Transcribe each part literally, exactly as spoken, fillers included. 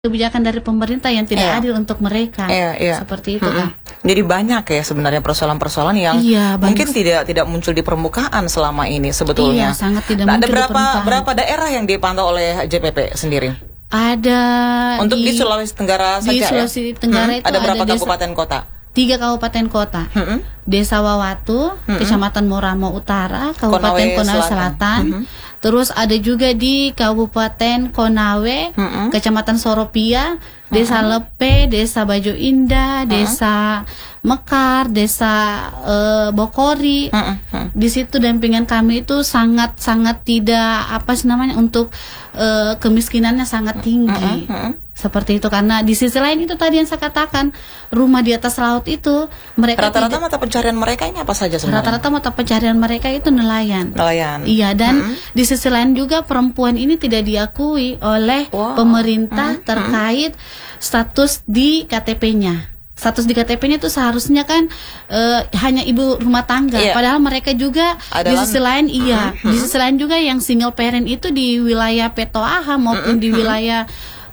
kebijakan dari pemerintah yang tidak Iya. adil untuk mereka. Iya, iya. Seperti itu, Mm-mm. kan. Jadi banyak ya sebenarnya persoalan-persoalan yang Iya, banyak. mungkin tidak tidak muncul di permukaan selama ini sebetulnya. Iya, sangat tidak Nah, ada muncul di berapa permukaan. berapa daerah yang dipantau oleh J P P sendiri? Ada Untuk di, Sulawesi Tenggara saja di ya? Sulawesi Tenggara Hmm, itu ada berapa ada desa- kabupaten kota? tiga kabupaten kota. Mm-mm. Desa Wawatu, Kecamatan Moramo Utara, Kabupaten Konawe Konawe Selatan. Selatan. Mhm. Terus ada juga di Kabupaten Konawe, Mhm. Kecamatan Soropia, Desa Lepe, Desa Bajo Indah, Desa Mekar, Desa eh, Bokori. Mm-mm. Mm. Di situ dampingan kami itu sangat sangat tidak apa sih namanya untuk eh, kemiskinannya sangat tinggi. Mm-mm. Seperti itu, karena di sisi lain itu tadi yang saya katakan, rumah di atas laut itu mereka Rata-rata tidak- mata pencarian mereka ini apa saja sebenarnya? rata-rata mata pencarian mereka itu nelayan. Nelayan. Iya, dan di sisi lain juga perempuan ini tidak diakui oleh Wow. pemerintah terkait status di K T P-nya. Status di K T P-nya itu seharusnya kan eh, hanya ibu rumah tangga. Iya. Padahal mereka juga di Adalah- sisi lain iya, di sisi lain juga yang single parent itu di wilayah Petoaha maupun di wilayah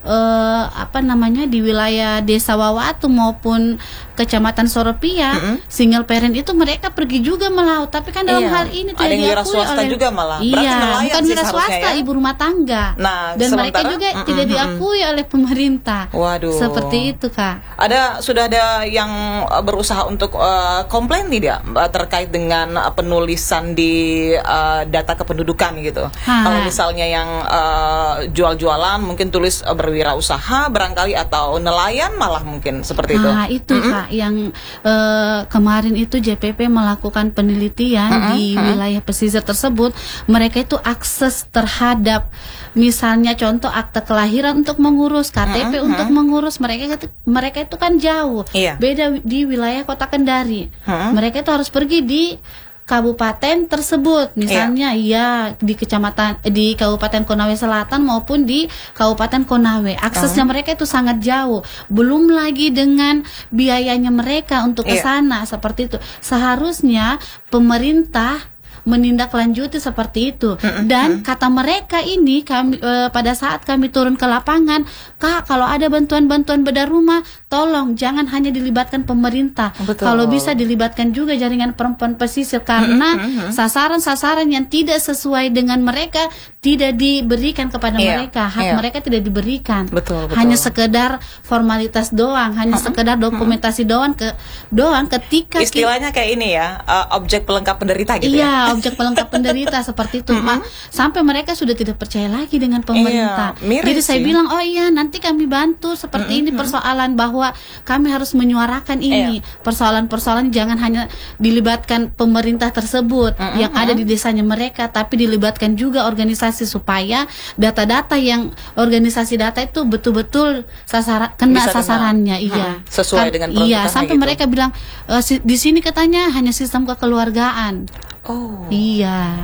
eh, apa namanya di wilayah Desa Wawatu maupun Kecamatan Soropia, single parent itu mereka pergi juga melaut, tapi kan dalam Iya. hal ini Ada tidak yang wira diakui swasta oleh juga malah. Berarti iya, nelayan bukan sih wira seharusnya swasta, ya. ibu rumah tangga. Nah, dan mereka sementara- juga Mm-mm, tidak mm-mm. diakui oleh pemerintah. Waduh. Seperti itu, Kak. Ada sudah ada yang uh, berusaha untuk uh, komplain tidak uh, terkait dengan uh, penulisan di uh, data kependudukan gitu. Ha. Kalau misalnya yang uh, jual-jualan mungkin tulis uh, berwirausaha barangkali atau nelayan malah mungkin seperti itu. Nah, itu Kak yang eh, kemarin itu J P P melakukan penelitian di wilayah pesisir tersebut, mereka itu akses terhadap misalnya contoh akte kelahiran untuk mengurus, K T P untuk mengurus, mereka itu- mereka itu kan jauh. Iya. Beda di wilayah Kota Kendari. Hmm. Mereka itu harus pergi di kabupaten tersebut, misalnya ya di kecamatan di Kabupaten Konawe Selatan maupun di Kabupaten Konawe. Aksesnya mereka itu sangat jauh. Belum lagi dengan biayanya mereka untuk ke Iya. sana seperti itu. Seharusnya pemerintah menindaklanjuti seperti itu. Dan kata mereka ini kami eh, pada saat kami turun ke lapangan, Kak, kalau ada bantuan-bantuan bedah rumah, tolong jangan hanya dilibatkan pemerintah. Betul. Kalau bisa dilibatkan juga jaringan perempuan pesisir, karena sasaran-sasaran yang tidak sesuai dengan mereka tidak diberikan kepada Iya, mereka. Hak iya. mereka tidak diberikan. Betul, betul. Hanya sekedar formalitas doang, hanya sekedar dokumentasi doang ke doang ketika ki- Istilahnya kayak ini ya, uh, objek pelengkap penderita gitu ya. Iya, objek pelengkap penderita seperti itu, Mak. Sampai mereka sudah tidak percaya lagi dengan pemerintah. Iya, miris Jadi saya sih. bilang, oh iya, nanti kami bantu seperti ini persoalan bahwa kami harus menyuarakan ini. Persoalan-persoalan jangan hanya dilibatkan pemerintah tersebut yang ada di desanya mereka, tapi dilibatkan juga organisasi supaya data-data yang organisasi data itu betul-betul sasaran kena Bisa kena. sasarannya, iya. Hmm, sesuai dengan Iya, peruntukannya sampai gitu. mereka bilang "E, si- di sini katanya hanya sistem kekeluargaan. Oh. Iya,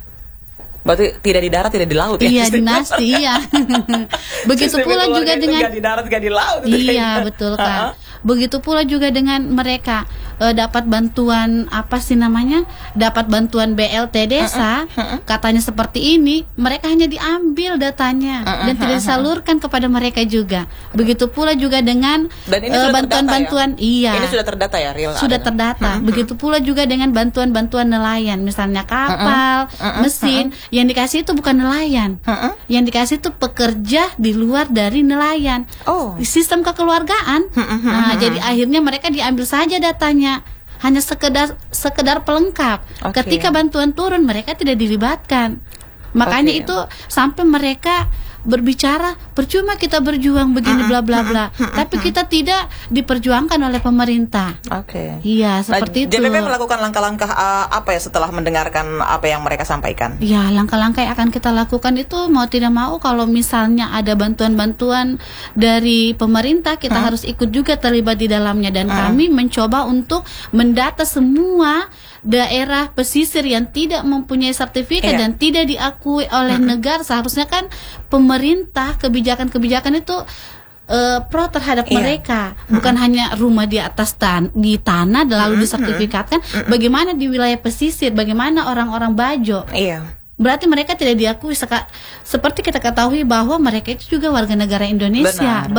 Berarti tidak di darat, tidak di laut ya. iya Sistem- dinasti, iya. Begitu sistem pula keluarga juga itu dengan nggak di darat, nggak di laut gitu iya kayaknya. betul Ha-ha. kan. Begitu pula juga dengan mereka eh, dapat bantuan apa sih namanya? Dapat bantuan B L T desa, katanya seperti ini, mereka hanya diambil datanya dan tidak disalurkan kepada mereka juga. Begitu pula juga dengan Dan ini eh, sudah bantuan-bantuan, terdata ya? iya. Ini sudah terdata ya, real Sudah adanya? terdata. Begitu pula juga dengan bantuan-bantuan nelayan, misalnya kapal, mesin, yang dikasih itu bukan nelayan. Heeh. Yang dikasih itu pekerja di luar dari nelayan. Oh. Sistem kekeluargaan. Nah, jadi akhirnya mereka diambil saja datanya. Hanya sekedar sekedar pelengkap. Oke. Ketika bantuan turun mereka tidak dilibatkan. Makanya Oke. itu sampai mereka berbicara percuma kita berjuang begini bla bla bla, tapi kita tidak diperjuangkan oleh pemerintah. Oke. Iya, seperti nah, itu. J P P melakukan langkah-langkah uh, apa ya setelah mendengarkan apa yang mereka sampaikan? Ya, langkah-langkah yang akan kita lakukan itu mau tidak mau kalau misalnya ada bantuan-bantuan dari pemerintah, kita harus ikut juga terlibat di dalamnya, dan kami mencoba untuk mendata semua daerah pesisir yang tidak mempunyai sertifikat Iya. dan tidak diakui oleh negara. Seharusnya kan pemerintah kebijakan-kebijakan itu eh, pro terhadap Iya. mereka, bukan hanya rumah di atas tan di tanah lalu disertifikatkan. Bagaimana di wilayah pesisir, bagaimana orang-orang Bajo. Iya. berarti mereka tidak diakui. Seka, seperti kita ketahui bahwa mereka itu juga warga negara Indonesia. Benar.